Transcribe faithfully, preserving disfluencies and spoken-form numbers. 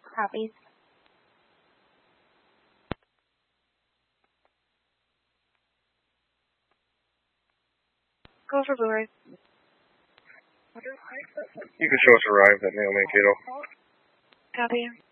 Copies. Go for Blue-ray. You can show us arrived at Neil Mankato. Copy.